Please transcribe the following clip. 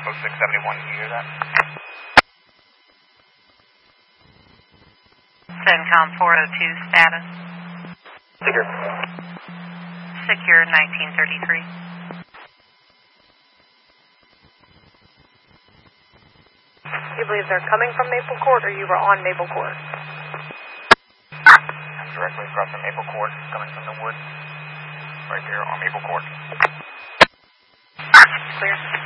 0671, can you hear that? CENTCOM 402 status. Secure. Secure 1933. You believe they're coming from Maple Court, or you were on Maple Court? Directly across from Maple Court, coming from the woods. Right there on Maple Court. Clear.